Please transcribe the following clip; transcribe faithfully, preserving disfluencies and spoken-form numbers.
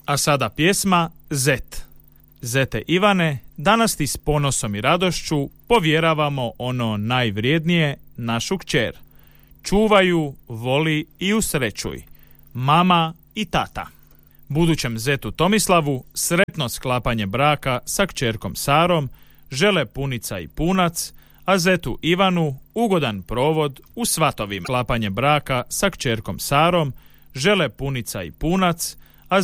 A sada pjesma Zet. Zete Ivane, danas ti s ponosom i radošću povjeravamo ono najvrijednije, našu kćer. Čuvaju, voli i usrećuj. Mama i tata. Budućem zetu Tomislavu sretno sklapanje braka sa kćerkom Sarom žele punica i punac, a zetu Ivanu ugodan provod u svatovima. Sklapanje braka sa kćerkom Sarom žele punica i punac,